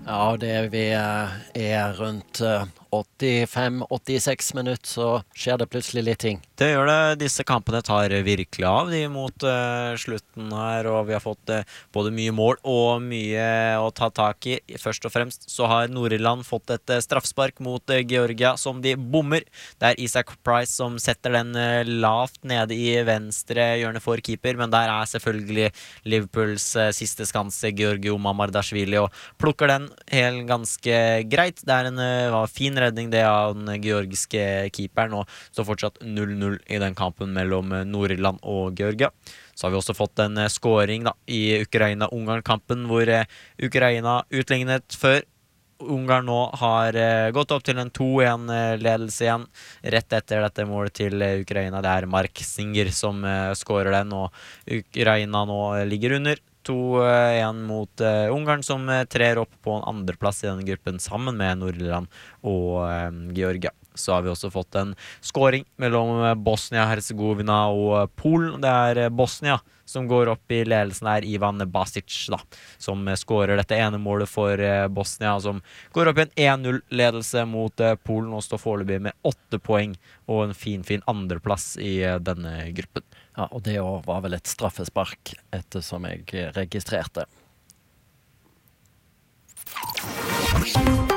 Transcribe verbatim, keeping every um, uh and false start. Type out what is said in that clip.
Ja, det er vi eh, er rundt eh, åttifem åttiseks minutter, så skjer det plutselig litt ting. Det gjør det. Disse kampene tar virkelig av de mot uh, slutten her, og vi har fått uh, både mye mål og mye å ta tak i. Først og fremst så har Nord-Irland fått et uh, straffspark mot uh, Georgia som de bommer. Det er Isaac Price som setter den uh, lavt nede i venstre hjørne for keeper, men der er selvfølgelig Liverpools uh, siste skanse Georgiou Mamardashvili og plukker den helt ganske greit. Det er en uh, fin redning det av den georgiske keeperen, og står fortsatt null null i den kampen mellom Nord-Irland og Georgia. Så har vi også fått en scoring da, i Ukraina-Ungarn-kampen, hvor Ukraina utlignet før Ungarn nå har uh, gått opp til en to en ledelse igjen. Rett etter dette målet til Ukraina, det er Mark Singer som uh, scorer den, og Ukraina nå ligger under to en mot uh, Ungarn, som uh, trer opp på en andreplass i denne gruppen sammen med Nord-Irland og uh, Georgia. Så har vi også fått en scoring mellom Bosnia-Herzegovina og Polen. Det er Bosnia som går opp i ledelsen her, Ivan Basic da, som scorer dette ene målet for Bosnia, som går opp i en en null ledelse mot Polen og står foreløpig med åtte poeng og en fin, fin andreplass i denne gruppen. Ja, og det var vel et straffespark etter som jeg registrerte.